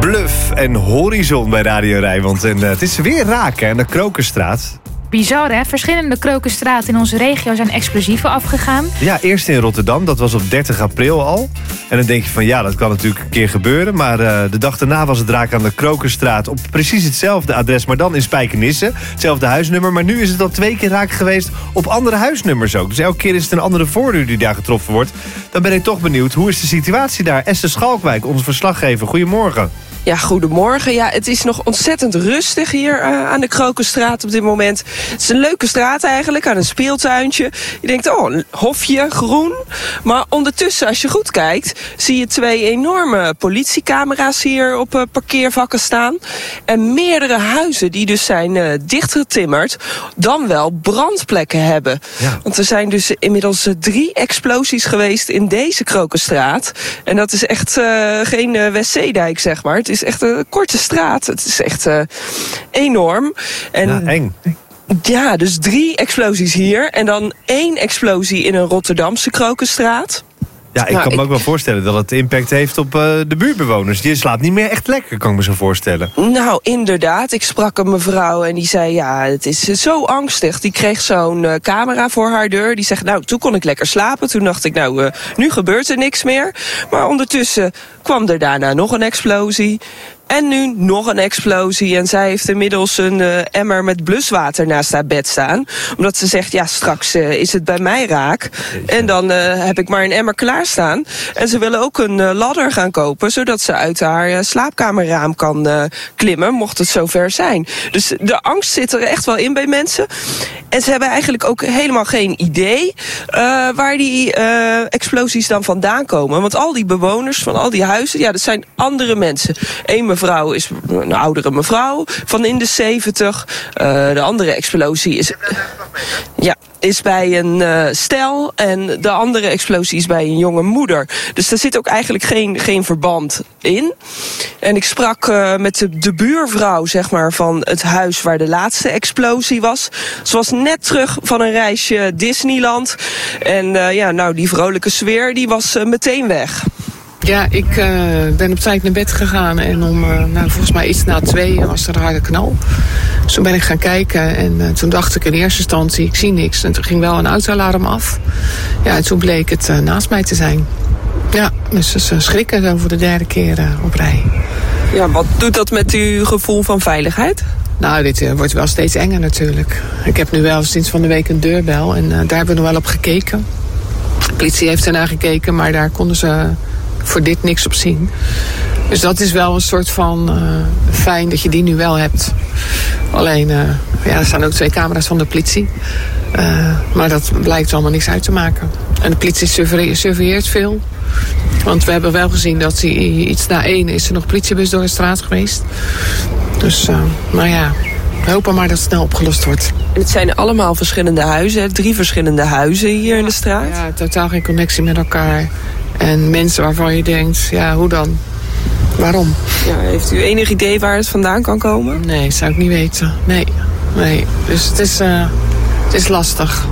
Bluff en Horizon bij Radio Rijnmond. En het is weer raak aan de Krokenstraat. Bizar, hè? Verschillende Krokenstraten in onze regio zijn explosieven afgegaan. Ja, eerst in Rotterdam, dat was op 30 april al. En dan denk je van ja, dat kan natuurlijk een keer gebeuren. Maar de dag daarna was het raak aan de Krokenstraat op precies hetzelfde adres, maar dan in Spijkenisse. Hetzelfde huisnummer, maar nu is het al 2 keer raak geweest op andere huisnummers ook. Dus elke keer is het een andere voordeur die daar getroffen wordt. Dan ben ik toch benieuwd, hoe is de situatie daar? Esther Schalkwijk, onze verslaggever, goedemorgen. Ja, goedemorgen. Ja, het is nog ontzettend rustig hier aan de Krokenstraat op dit moment. Het is een leuke straat eigenlijk, aan een speeltuintje. Je denkt, oh, een hofje, groen. Maar ondertussen, als je goed kijkt, zie je 2 enorme politiecamera's hier op parkeervakken staan. En meerdere huizen die dus zijn dichtgetimmerd, dan wel brandplekken hebben. Ja. Want er zijn dus inmiddels 3 explosies geweest in deze Krokenstraat. En dat is echt geen wc-dijk, zeg maar. Het is echt een korte straat. Het is echt enorm. En ja, eng. Ja, dus 3 explosies hier. En dan 1 explosie in een Rotterdamse Krokenstraat. Ja, ik kan me ook wel voorstellen dat het impact heeft op de buurtbewoners. Je slaapt niet meer echt lekker, kan ik me zo voorstellen. Nou, inderdaad. Ik sprak een mevrouw en die zei, ja, het is zo angstig. Die kreeg zo'n camera voor haar deur. Die zegt, nou, toen kon ik lekker slapen. Toen dacht ik, nou, nu gebeurt er niks meer. Maar ondertussen kwam er daarna nog een explosie. En nu nog een explosie. En zij heeft inmiddels een emmer met bluswater naast haar bed staan. Omdat ze zegt, ja, straks is het bij mij raak. En dan heb ik maar een emmer klaarstaan. En ze willen ook een ladder gaan kopen, zodat ze uit haar slaapkamerraam kan klimmen, mocht het zover zijn. Dus de angst zit er echt wel in bij mensen. En ze hebben eigenlijk ook helemaal geen idee waar die explosies dan vandaan komen. Want al die bewoners van al die huizen, ja, dat zijn andere mensen. Eén mevrouw is een oudere mevrouw van in de 70. De andere explosie is bij een stel. En de andere explosie is bij een jonge moeder. Dus daar zit ook eigenlijk geen verband in. En ik sprak met de buurvrouw, zeg maar, van het huis waar de laatste explosie was. Ze was net terug van een reisje Disneyland. En die vrolijke sfeer, die was meteen weg. Ja, ik ben op tijd naar bed gegaan en om volgens mij iets na 2 was er een harde knal. Dus toen ben ik gaan kijken en toen dacht ik in eerste instantie, ik zie niks. En toen ging wel een autoalarm af. Ja, en toen bleek het naast mij te zijn. Ja, dus ze schrikken zo voor de 3e keer op rij. Ja, wat doet dat met uw gevoel van veiligheid? Nou, dit wordt wel steeds enger natuurlijk. Ik heb nu wel sinds van de week een deurbel en daar hebben we nog wel op gekeken. De politie heeft ernaar gekeken, maar daar konden ze voor dit niks op zien. Dus dat is wel een soort van fijn dat je die nu wel hebt. Alleen, er staan ook 2 camera's van de politie. Maar dat blijkt allemaal niks uit te maken. En de politie surveilleert veel. Want we hebben wel gezien dat iets na 1 is er nog politiebus door de straat geweest. Dus, we hopen maar dat het snel opgelost wordt. En het zijn allemaal verschillende huizen, 3 verschillende huizen hier in de straat? Ja, totaal geen connectie met elkaar. En mensen waarvan je denkt, ja, hoe dan? Waarom? Ja, heeft u enig idee waar het vandaan kan komen? Nee, zou ik niet weten. Nee. Dus het is lastig.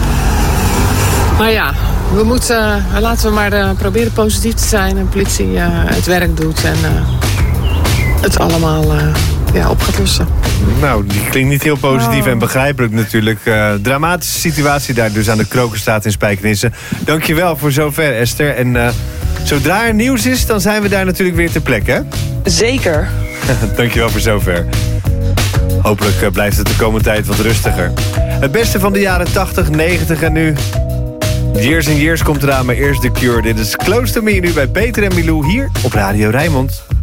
Maar ja, laten we maar proberen positief te zijn. En de politie het werk doet en het allemaal op gaat lossen. Nou, die klinkt niet heel positief en begrijpelijk natuurlijk. Dramatische situatie daar dus aan de Krokenstraat in Spijkenisse. Dankjewel voor zover, Esther. En zodra er nieuws is, dan zijn we daar natuurlijk weer ter plekke, hè? Zeker. Dankjewel voor zover. Hopelijk blijft het de komende tijd wat rustiger. Het beste van de jaren 80, 90 en nu. Years and Years komt eraan, maar eerst The Cure. Dit is Close to Me nu bij Peter en Milou hier op Radio Rijnmond.